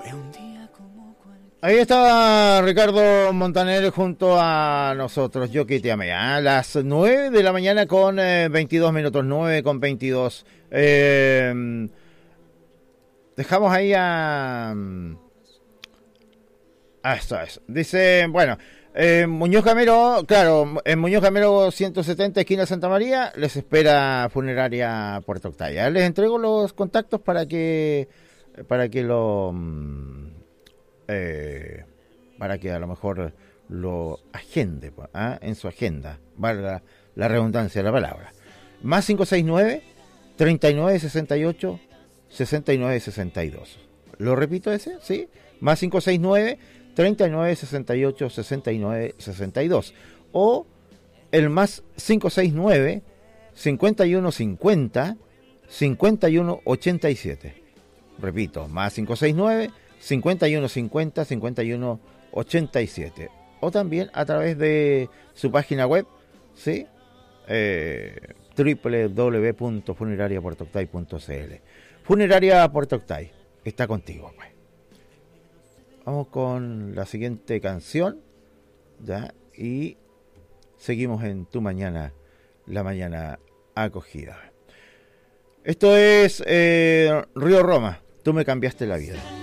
Ahí estaba Ricardo Montaner junto a nosotros, Yo que te amé, a las 9 de la mañana con 22 minutos, 9 con 22. Dejamos ahí a esto es. Dice, bueno, Muñoz Gamero, claro, en Muñoz Gamero 170, esquina Santa María, les espera Funeraria Puerto Octavia. Les entrego los contactos para que lo para que a lo mejor lo agende en su agenda, valga la redundancia de la palabra. Más 569 3968 6962. ¿Lo repito ese? ¿Sí? Más 569 3968 6962. O el más 569 5150 5187. Repito, más 569 5150 5187. O también a través de su página web, ¿sí? www.funerariapuertoctay.cl. Funeraria Puerto Octay está contigo, pues. Vamos con la siguiente canción, ¿ya? Y seguimos en tu mañana, la mañana acogida. Esto es Río Roma, tú me cambiaste la vida.